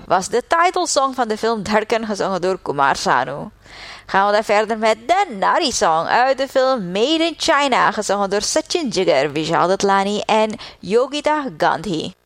was de titelsong van de film Dhadkan, gezongen door Kumar Sanu. Gaan we dan verder met de Nari Song uit de film Made in China, gezongen door Sachin Jigar, Vishal Datlani en Yogita Gandhi.